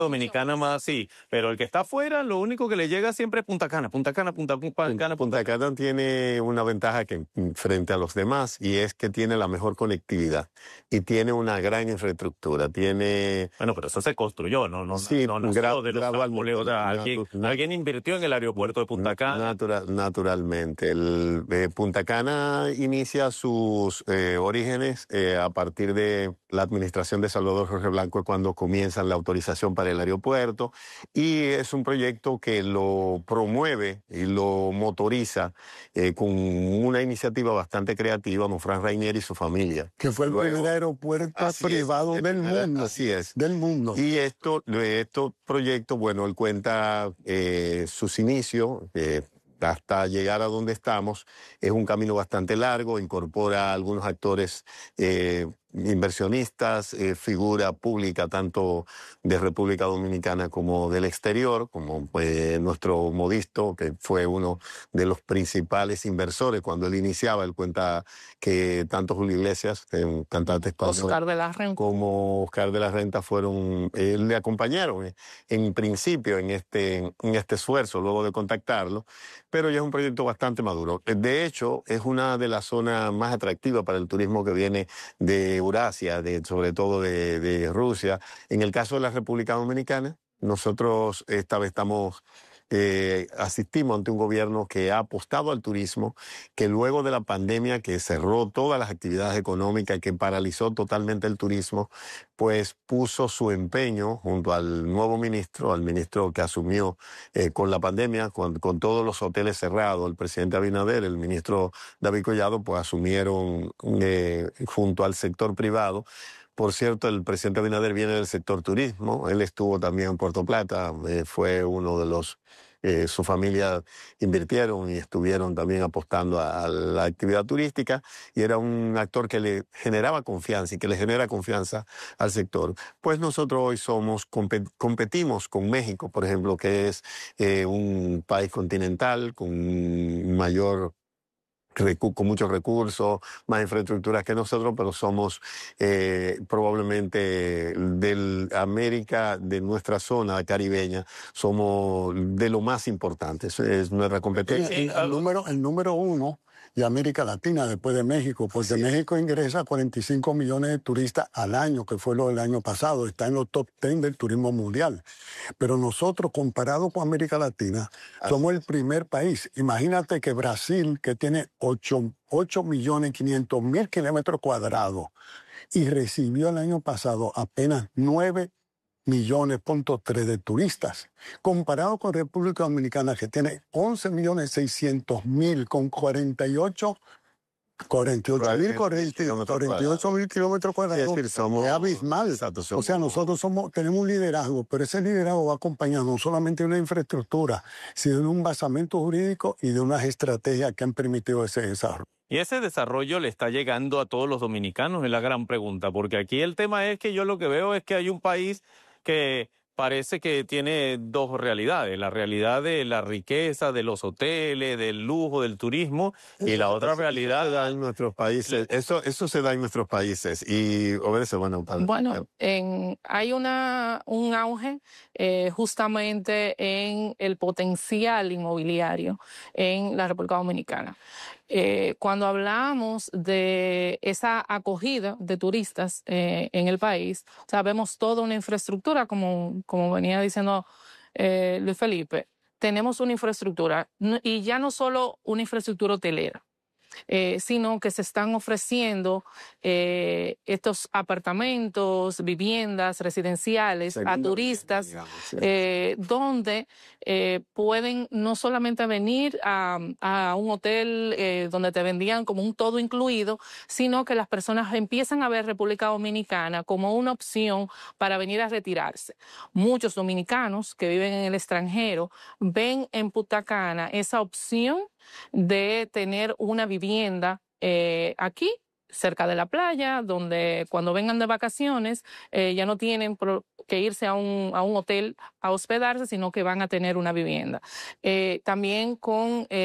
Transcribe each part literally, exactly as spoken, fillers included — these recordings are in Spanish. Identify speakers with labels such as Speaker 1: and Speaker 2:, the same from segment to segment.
Speaker 1: Dominicana más sí, pero el que está afuera, lo único que le llega siempre es Punta Cana, Punta Cana, Punta Cana, Punta Cana.
Speaker 2: Punta Cana tiene una ventaja que frente a los demás y es que tiene la mejor conectividad y tiene una gran infraestructura. Tiene.
Speaker 1: Bueno, pero eso se construyó, no, no,
Speaker 2: Sí,
Speaker 1: no nació
Speaker 2: gra-
Speaker 1: de los
Speaker 2: gradualmente.
Speaker 1: árboles, o sea, alguien,
Speaker 2: Natu-
Speaker 1: alguien invirtió en el aeropuerto de Punta Cana.
Speaker 2: Natura- naturalmente. El, eh, Punta Cana inicia sus eh, orígenes eh, a partir de la administración de Salvador Jorge Blanco cuando comienzan la autorización para el aeropuerto y es un proyecto que lo promueve y lo motoriza eh, con una iniciativa bastante creativa, don Fran Rainier y su familia.
Speaker 3: Que fue el
Speaker 2: Luego,
Speaker 3: primer aeropuerto
Speaker 2: así
Speaker 3: privado
Speaker 2: es,
Speaker 3: del
Speaker 2: eh,
Speaker 3: mundo.
Speaker 2: Así es.
Speaker 3: Del mundo.
Speaker 2: Y esto, estos proyectos, bueno, él cuenta eh, sus inicios eh, hasta llegar a donde estamos. Es un camino bastante largo, incorpora a algunos actores eh, inversionistas, eh, figura pública tanto de República Dominicana como del exterior, como pues, nuestro Modisto, que fue uno de los principales inversores cuando él iniciaba. Él cuenta que tanto Julio Iglesias, eh, un cantante español,
Speaker 4: Oscar de la Renta,
Speaker 2: como Oscar de la Renta fueron, eh, le acompañaron eh, en principio en este, en este esfuerzo, luego de contactarlo, pero ya es un proyecto bastante maduro. De hecho, es una de las zonas más atractivas para el turismo que viene de Eurasia, de, sobre todo de, de Rusia. En el caso de la República Dominicana, nosotros esta vez estamos, eh, asistimos ante un gobierno que ha apostado al turismo, que luego de la pandemia que cerró todas las actividades económicas y que paralizó totalmente el turismo, pues puso su empeño junto al nuevo ministro, al ministro que asumió eh, con la pandemia, con, con todos los hoteles cerrados, el presidente Abinader, el ministro David Collado, pues asumieron eh, junto al sector privado. Por cierto, el presidente Abinader viene del sector turismo, él estuvo también en Puerto Plata, eh, fue uno de los, eh, su familia invirtieron y estuvieron también apostando a, a la actividad turística y era un actor que le generaba confianza y que le genera confianza al sector. Pues nosotros hoy somos, competimos con México, por ejemplo, que es eh, un país continental con mayor con muchos recursos, más infraestructuras que nosotros, pero somos eh, probablemente del América, de nuestra zona caribeña, somos de lo más importante. Es, es nuestra competencia.
Speaker 3: El, el, número, el número uno de América Latina después de México, porque sí. México ingresa cuarenta y cinco millones de turistas al año, que fue lo del año pasado, está en los top diez del turismo mundial. Pero nosotros, comparado con América Latina, Así somos el primer país. Imagínate que Brasil, que tiene ocho millones quinientos mil kilómetros cuadrados, y recibió el año pasado apenas nueve millones punto tres de turistas, comparado con República Dominicana, que tiene once millones seiscientos mil con cuarenta y ocho mil cuarenta y ocho mil kilómetros cuadrados. Es, decir, somos, es abismal. Exacto, somos, o sea, nosotros somos, tenemos un liderazgo, pero ese liderazgo va acompañado no solamente de una infraestructura, sino de un basamento jurídico y de unas estrategias que han permitido ese desarrollo.
Speaker 1: Y ese desarrollo le está llegando a todos los dominicanos, es la gran pregunta, porque aquí el tema es que yo lo que veo es que hay un país que parece que tiene dos realidades, la realidad de la riqueza, de los hoteles, del lujo, del turismo, y la otra realidad
Speaker 2: en nuestros países. Eso, eso se da en nuestros países y obedece, bueno, para,
Speaker 4: bueno en, hay una un auge eh, justamente en el potencial inmobiliario en la República Dominicana. Eh, cuando hablamos de esa acogida de turistas eh, en el país, o sea, vemos toda una infraestructura, como, como venía diciendo eh, Luis Felipe, tenemos una infraestructura, y ya no solo una infraestructura hotelera, Eh, sino que se están ofreciendo eh, estos apartamentos, viviendas residenciales Segunda, a turistas, digamos, sí. eh, donde eh, pueden no solamente venir a, a un hotel eh, donde te vendían como un todo incluido, sino que las personas empiezan a ver República Dominicana como una opción para venir a retirarse. Muchos dominicanos que viven en el extranjero ven en Punta Cana esa opción de tener una vivienda eh, aquí, cerca de la playa, donde cuando vengan de vacaciones eh, ya no tienen que irse a un, a un hotel a hospedarse, sino que van a tener una vivienda. Eh, también con el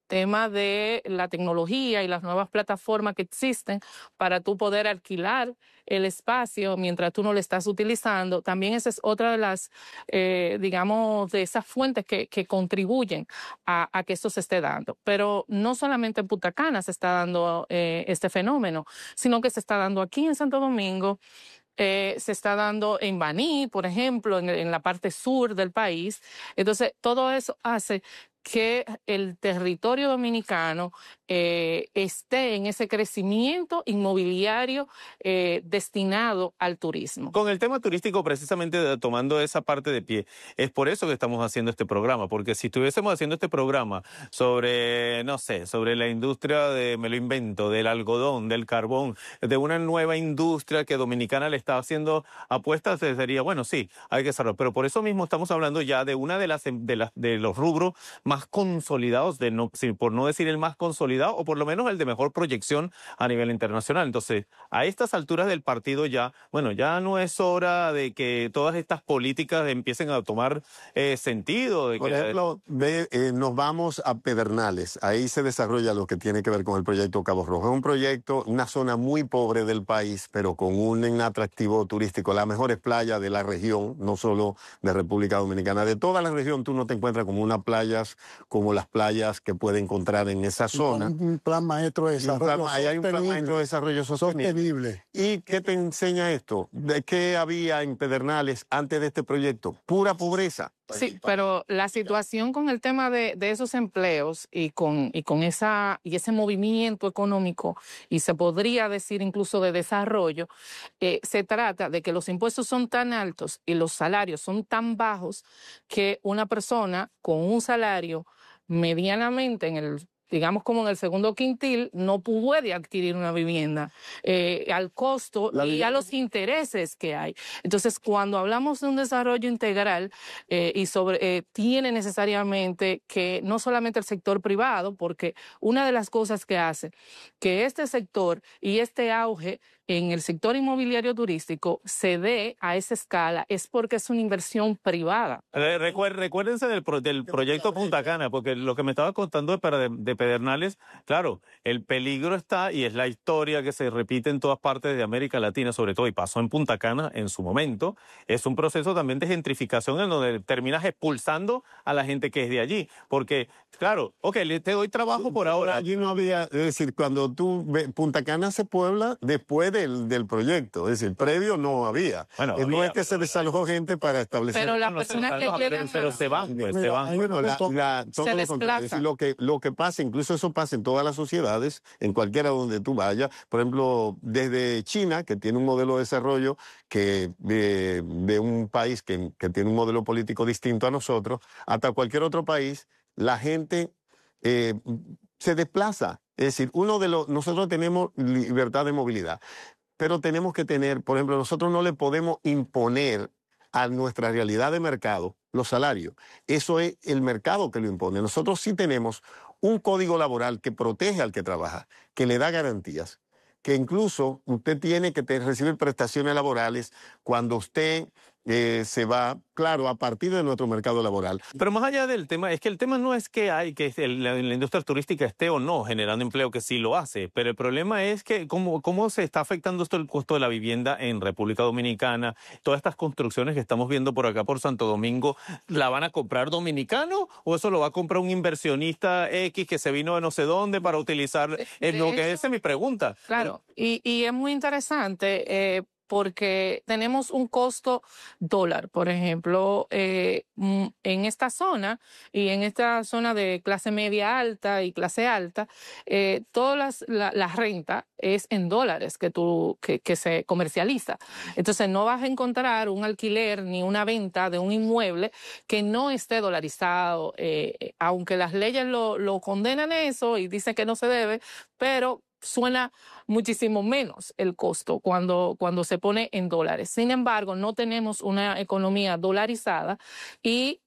Speaker 4: tema de la tecnología y las nuevas plataformas que existen para tú poder alquilar el espacio mientras tú no lo estás utilizando. También esa es otra de las, eh, digamos, de esas fuentes que, que contribuyen a, a que esto se esté dando. Pero no solamente en Punta Cana se está dando eh, este fenómeno, sino que se está dando aquí en Santo Domingo. Eh, se está dando en Baní, por ejemplo, en, en la parte sur del país. Entonces, todo eso hace que el territorio dominicano eh, esté en ese crecimiento inmobiliario eh, destinado al turismo.
Speaker 1: Con el tema turístico, precisamente tomando esa parte de pie, es por eso que estamos haciendo este programa, porque si estuviésemos haciendo este programa sobre, no sé, sobre la industria de, me lo invento, del algodón, del carbón, de una nueva industria que Dominicana le está haciendo apuestas, sería, bueno, sí, hay que hacerlo, pero por eso mismo estamos hablando ya de una de las de, las, de los rubros más consolidados, de no, por no decir el más consolidado, o por lo menos el de mejor proyección a nivel internacional. Entonces, a estas alturas del partido ya, bueno, ya no es hora de que todas estas políticas empiecen a tomar eh, sentido. De
Speaker 2: por
Speaker 1: que
Speaker 2: ejemplo, ve, eh, nos vamos a Pedernales, ahí se desarrolla lo que tiene que ver con el proyecto Cabo Rojo. Es un proyecto, una zona muy pobre del país, pero con un atractivo turístico, las mejores playas de la región, no solo de República Dominicana, de toda la región tú no te encuentras como unas playas como las playas que puede encontrar en esa zona.
Speaker 3: Un plan maestro de desarrollo
Speaker 2: Ahí hay un plan maestro de desarrollo sostenible.
Speaker 3: sostenible.
Speaker 2: ¿Y qué te enseña esto? ¿De qué había en Pedernales antes de este proyecto? Pura pobreza.
Speaker 4: Sí, pero la situación con el tema de, de esos empleos y con, y con esa, y ese movimiento económico, y se podría decir incluso de desarrollo, eh, se trata de que los impuestos son tan altos y los salarios son tan bajos que una persona con un salario medianamente en el, digamos como en el segundo quintil, no puede adquirir una vivienda eh, al costo
Speaker 2: La
Speaker 4: y
Speaker 2: vivienda.
Speaker 4: a los intereses que hay. Entonces, cuando hablamos de un desarrollo integral eh, y sobre eh, tiene necesariamente que no solamente el sector privado, porque una de las cosas que hace que este sector y este auge en el sector inmobiliario turístico se dé a esa escala es porque es una inversión privada.
Speaker 1: Recuer, recuérdense del, pro, del proyecto Punta Cana, porque lo que me estaba contando de, de Pedernales, claro, el peligro está y es la historia que se repite en todas partes de América Latina, sobre todo, y pasó en Punta Cana en su momento. Es un proceso también de gentrificación en donde terminas expulsando a la gente que es de allí, porque, claro, ok, te doy trabajo por ahora.
Speaker 2: Allí no había, es decir, cuando tú, Punta Cana se puebla después del, del proyecto, es decir, previo no había.
Speaker 1: Bueno,
Speaker 2: no
Speaker 1: había,
Speaker 2: es que se desalojó gente para establecer.
Speaker 4: Pero las personas que
Speaker 1: pero,
Speaker 4: llegan,
Speaker 1: pero se van, pues, se van.
Speaker 2: Bueno, la, la, todo
Speaker 4: se
Speaker 2: lo contrario. Es decir, lo que lo que pasa, incluso eso pasa en todas las sociedades, en cualquiera donde tú vayas. Por ejemplo, desde China, que tiene un modelo de desarrollo que de, de un país que, que tiene un modelo político distinto a nosotros, hasta cualquier otro país, la gente eh, se desplaza. Es decir, uno de los, nosotros tenemos libertad de movilidad, pero tenemos que tener, por ejemplo, nosotros no le podemos imponer a nuestra realidad de mercado los salarios. Eso es el mercado que lo impone. Nosotros sí tenemos un código laboral que protege al que trabaja, que le da garantías, que incluso usted tiene que recibir prestaciones laborales cuando usted eh, se va, claro, a partir de nuestro mercado laboral.
Speaker 1: Pero más allá del tema, es que el tema no es que hay que el, la, la industria turística esté o no generando empleo, que sí lo hace, pero el problema es que cómo, cómo se está afectando esto el costo de la vivienda en República Dominicana. Todas estas construcciones que estamos viendo por acá por Santo Domingo, ¿la van a comprar dominicanos o eso lo va a comprar un inversionista X que se vino de no sé dónde para utilizar?
Speaker 4: De,
Speaker 1: eh,
Speaker 4: de
Speaker 1: no,
Speaker 4: hecho,
Speaker 1: que esa es mi pregunta.
Speaker 4: Claro, y, y es muy interesante eh, porque tenemos un costo dólar, por ejemplo, eh, en esta zona y en esta zona de clase media alta y clase alta, eh, toda las, la, la renta es en dólares que, tú, que, que se comercializa. Entonces no vas a encontrar un alquiler ni una venta de un inmueble que no esté dolarizado, eh, aunque las leyes lo, lo condenan eso y dicen que no se debe, pero suena muchísimo menos el costo cuando, cuando se pone en dólares. Sin embargo, no tenemos una economía dolarizada y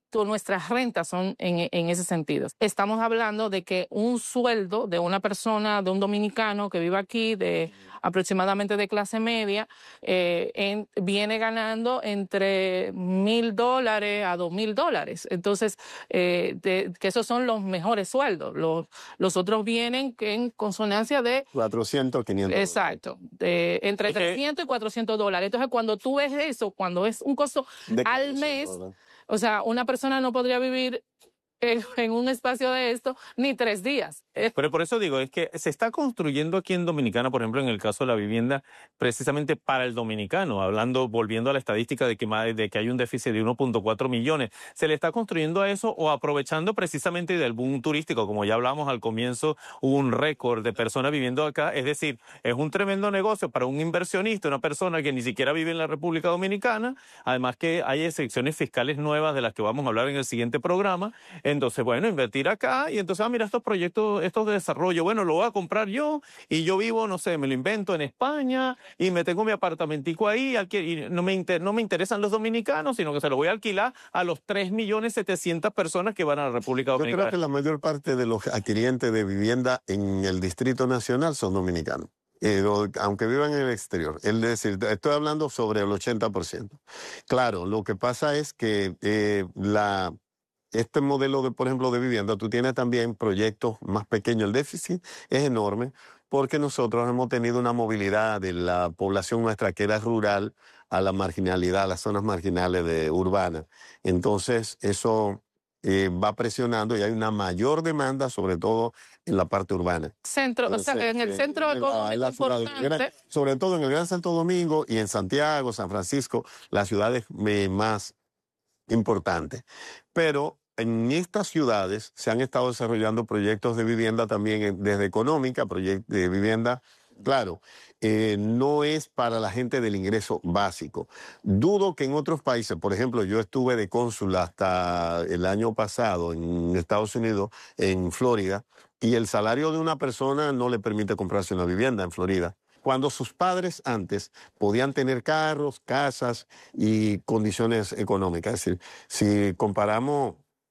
Speaker 4: tu- nuestras rentas son en, en ese sentido. Estamos hablando de que un sueldo de una persona, de un dominicano que vive aquí, de aproximadamente de clase media, eh, en- viene ganando entre mil dólares a dos mil dólares. Entonces, eh, de- que esos son los mejores sueldos. Los, los otros vienen que en consonancia de
Speaker 2: cuatrocientos, quinientos.
Speaker 4: exacto, de entre
Speaker 1: Es que-
Speaker 4: trescientos y cuatrocientos dólares. Entonces, cuando tú ves eso, cuando es un costo
Speaker 2: De
Speaker 4: al
Speaker 2: cuatrocientos,
Speaker 4: mes,
Speaker 2: ¿verdad?
Speaker 4: o sea, una persona no podría vivir en, en un espacio de esto ni tres días. Es-
Speaker 1: Pero por eso digo, es que se está construyendo aquí en Dominicana, por ejemplo, en el caso de la vivienda, precisamente para el dominicano, hablando, volviendo a la estadística de que, más- de que hay un déficit de uno punto cuatro millones. ¿Se le está construyendo a eso o aprovechando precisamente del boom turístico? Como ya hablamos al comienzo, hubo un récord de personas viviendo acá. Es decir, es un tremendo negocio para un inversionista, una persona que ni siquiera vive en la República Dominicana. Además que hay excepciones fiscales nuevas de las que vamos a hablar en el siguiente programa. Entonces, bueno, invertir acá y entonces, ah, mira, estos proyectos, estos de desarrollo, bueno, lo voy a comprar yo y yo vivo, no sé, me lo invento en España y me tengo mi apartamentico ahí alqui- y no me, inter- no me interesan los dominicanos, sino que se lo voy a alquilar a los tres millones setecientas personas que van a la República
Speaker 2: Yo creo
Speaker 1: Dominicana.
Speaker 2: que la mayor parte de los adquirientes de vivienda en el Distrito Nacional son dominicanos, eh, o- aunque vivan en el exterior. Es decir, estoy hablando sobre el ochenta por ciento. Claro, lo que pasa es que eh, la, este modelo, de, por ejemplo, de vivienda, tú tienes también proyectos más pequeños. El déficit es enorme porque nosotros hemos tenido una movilidad de la población nuestra que era rural a la marginalidad, a las zonas marginales de urbanas. Entonces, eso eh, va presionando y hay una mayor demanda, sobre todo en la parte urbana.
Speaker 4: centro, o sea,
Speaker 2: Entonces,
Speaker 4: en el
Speaker 2: eh,
Speaker 4: centro
Speaker 2: en la-
Speaker 4: económico
Speaker 2: en la ciudad-
Speaker 4: importante.
Speaker 2: sobre todo en el Gran Santo Domingo y en Santiago, San Francisco, las ciudades eh, más importantes. Pero en estas ciudades se han estado desarrollando proyectos de vivienda también eh, desde económica, proyectos de vivienda. Claro, eh, no es para la gente del ingreso básico. Dudo que en otros países, por ejemplo, yo estuve de cónsul hasta el año pasado en Estados Unidos, en Florida, y el salario de una persona no le permite comprarse una vivienda en Florida. Cuando sus padres antes podían tener carros, casas y condiciones económicas. Es decir, si comparamos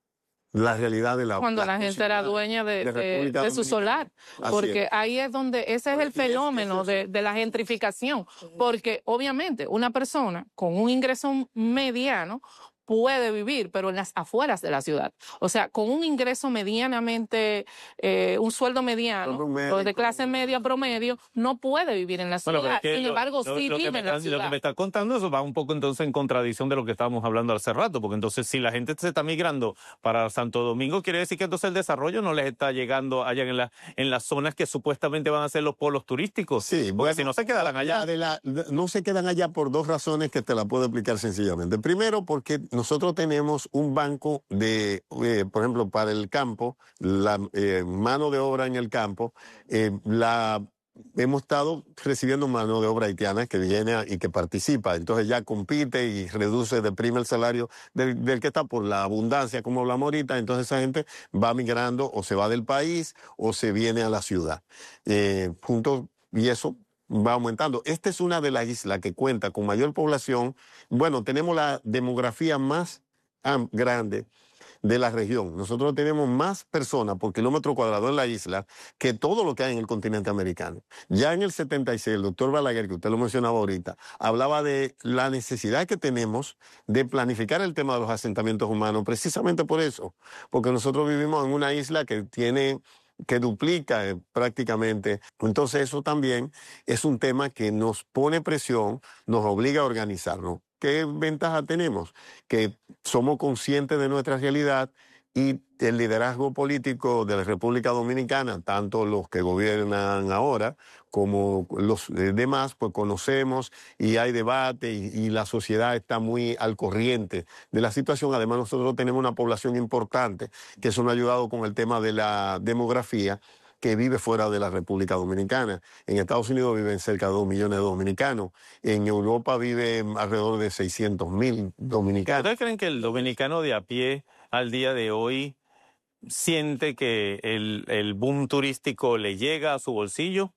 Speaker 2: la realidad de la...
Speaker 4: Cuando
Speaker 2: las
Speaker 4: la gente era
Speaker 2: posibilidades
Speaker 4: dueña de,
Speaker 2: de
Speaker 4: de-
Speaker 2: República
Speaker 4: de su
Speaker 2: Dominicana.
Speaker 4: solar,
Speaker 2: Así
Speaker 4: porque
Speaker 2: es.
Speaker 4: ahí es donde ese es el fenómeno de, de la gentrificación, porque obviamente una persona con un ingreso mediano puede vivir, pero en las afueras de la ciudad. O sea, con un ingreso medianamente, eh, un sueldo mediano,
Speaker 2: Sueldo medio,
Speaker 4: o de clase media promedio, no puede vivir en la
Speaker 1: Bueno, pero
Speaker 4: ciudad.
Speaker 1: es que
Speaker 4: Sin
Speaker 1: lo-
Speaker 4: embargo,
Speaker 1: lo-
Speaker 4: sí
Speaker 1: lo que
Speaker 4: vive
Speaker 1: me
Speaker 4: en la
Speaker 1: estás- Lo que
Speaker 4: ciudad.
Speaker 1: me está contando eso va un poco entonces en contradicción de lo que estábamos hablando hace rato, porque entonces si la gente se está migrando para Santo Domingo, quiere decir que entonces el desarrollo no les está llegando allá en, la, en las zonas que supuestamente van a ser los polos turísticos.
Speaker 2: Sí,
Speaker 1: porque
Speaker 2: bueno,
Speaker 1: si no se quedarán allá.
Speaker 2: la de la- no se quedan allá por dos razones que te la puedo explicar sencillamente. Primero, porque nosotros tenemos un banco de, eh, por ejemplo, para el campo, la eh, mano de obra en el campo, eh, la hemos estado recibiendo mano de obra haitiana que viene a- y que participa, entonces ya compite y reduce, deprime el salario del, del que está por la abundancia, como hablamos ahorita, entonces esa gente va migrando o se va del país o se viene a la ciudad. Eh, junto, y eso va aumentando. Esta es una de las islas que cuenta con mayor población. Bueno, tenemos la demografía más am- grande de la región. Nosotros tenemos más personas por kilómetro cuadrado en la isla que todo lo que hay en el continente americano. Ya en el setenta y seis, el doctor Balaguer, que usted lo mencionaba ahorita, hablaba de la necesidad que tenemos de planificar el tema de los asentamientos humanos, precisamente por eso, porque nosotros vivimos en una isla que tiene que duplica eh, prácticamente. Entonces eso también es un tema que nos pone presión, nos obliga a organizarnos. ¿Qué ventaja tenemos? Que somos conscientes de nuestra realidad y el liderazgo político de la República Dominicana, tanto los que gobiernan ahora como los eh, demás, pues conocemos y hay debate y, y la sociedad está muy al corriente de la situación. Además, nosotros tenemos una población importante, que eso nos ha ayudado con el tema de la demografía, que vive fuera de la República Dominicana. En Estados Unidos viven cerca de dos millones de dominicanos. En Europa viven alrededor de seiscientos mil dominicanos.
Speaker 1: ¿Ustedes creen que el dominicano de a pie al día de hoy siente que el, el boom turístico le llega a su bolsillo?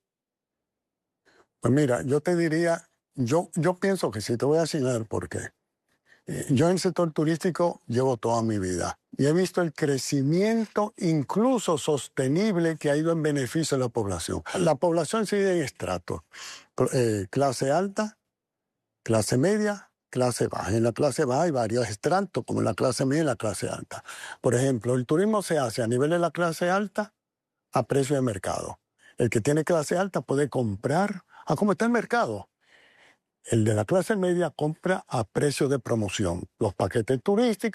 Speaker 3: Pues mira, yo te diría, yo, yo pienso que sí, te voy a enseñar por qué. Yo en el sector turístico llevo toda mi vida y he visto el crecimiento incluso sostenible que ha ido en beneficio de la población. La población se divide en estratos, eh, clase alta, clase media, clase baja. En la clase baja hay varios estratos, como en la clase media y la clase alta. Por ejemplo, el turismo se hace a nivel de la clase alta a precio de mercado. El que tiene clase alta puede comprar a cómo está el mercado. El de la clase media compra a precio de promoción. Los paquetes turísticos